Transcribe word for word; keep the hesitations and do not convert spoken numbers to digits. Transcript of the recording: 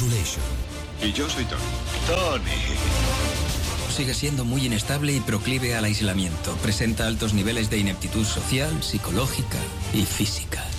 Congratulations. Y yo soy Tony. Tony. Sigue siendo muy inestable y proclive al aislamiento. Presenta altos niveles de ineptitud social, psicológica y física.